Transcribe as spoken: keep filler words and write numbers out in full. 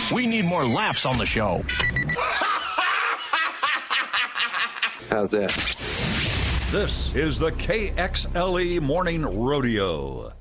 We need more laughs on the show. How's that? This is the K X L E Morning Rodeo.